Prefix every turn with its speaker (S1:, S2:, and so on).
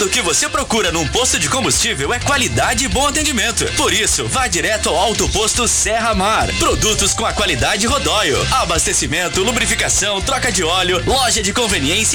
S1: Tudo o que você procura num posto de combustível é qualidade e bom atendimento. Por isso, vá direto ao Alto Posto Serra Mar. Produtos com a qualidade Rodóio. Abastecimento, lubrificação, troca de óleo, loja de conveniência